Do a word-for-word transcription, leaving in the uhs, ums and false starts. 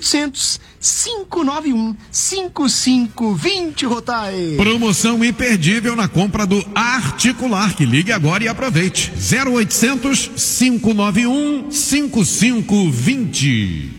oitocentos, cinco nove um, cinco cinco dois zero, Rotai. Promoção imperdível na compra do Articular, que ligue agora e aproveite. zero oitocentos, cinco nove um, cinco cinco dois zero.